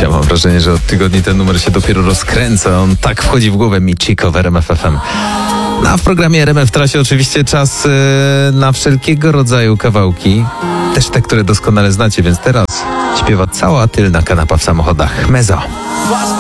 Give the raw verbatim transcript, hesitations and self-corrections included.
Ja mam wrażenie, że od tygodni ten numer się dopiero rozkręca. On tak wchodzi w głowę. Michiko w R M F F M. No, a w programie R M F w trasie oczywiście czas yy, na wszelkiego rodzaju kawałki. Też te, które doskonale znacie, więc teraz śpiewa cała tylna kanapa w samochodach. Mezo.